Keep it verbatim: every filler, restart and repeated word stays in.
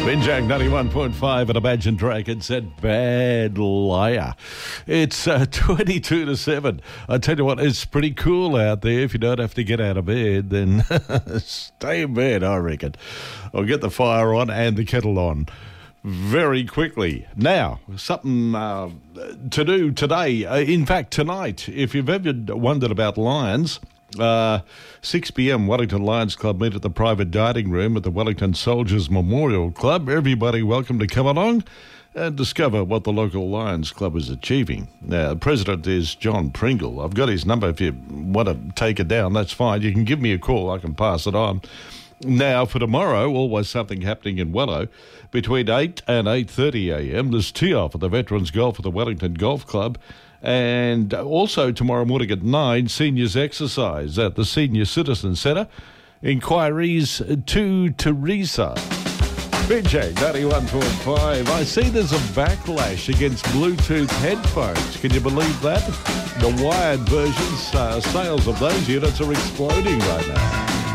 Binjang ninety-one point five at Imagine Dragons at Bad Liar. It's uh, twenty-two to seven. I tell you what, it's pretty cool out there. If you don't have to get out of bed, then stay in bed, I reckon. Or get the fire on and the kettle on very quickly. Now, something uh, to do today, uh, in fact tonight, if you've ever wondered about Lions, uh, six p.m. Wellington Lions Club meet at the private dining room at the Wellington Soldiers Memorial Club. Everybody welcome to come along and discover what the local Lions Club is achieving. Now, the president is John Pringle. I've got his number. If you want to take it down, that's fine. You can give me a call. I can pass it on. Now, for tomorrow, always something happening in Wello. Between eight and eight thirty a.m, there's tee-off at the Veterans Golf at the Wellington Golf Club. And also tomorrow morning at nine, seniors exercise at the Senior Citizen Centre. Inquiries to Teresa. Binjang ninety-one point five. I see there's a backlash against Bluetooth headphones. Can you believe that? The wired versions, uh, sales of those units are exploding right now.